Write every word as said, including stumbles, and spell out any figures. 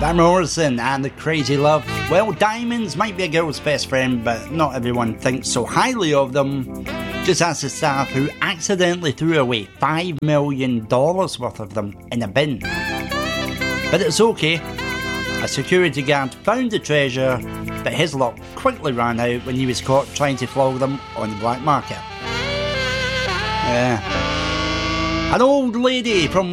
Van Morrison and the Crazy Love. Well, diamonds might be a girl's best friend, but not everyone thinks so highly of them. Just ask the staff who accidentally threw away five million dollars worth of them in a bin. But it's okay. A security guard found the treasure, but his luck quickly ran out when he was caught trying to flog them on the black market. Yeah. An old lady from